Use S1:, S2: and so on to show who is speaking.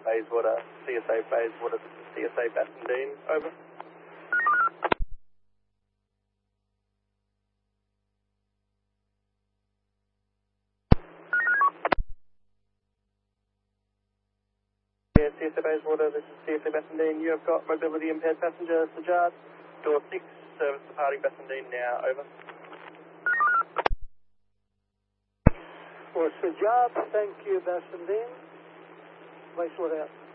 S1: Bayswater, CSA Bayswater, CSA Bassendean, over. Yeah, CSA Bayswater, this is CSA Bassendean. You have got mobility impaired passenger, Sajad, door 6, service departing Bassendean now, over.
S2: For Sajad, thank you, Bassendean. Bayswater out.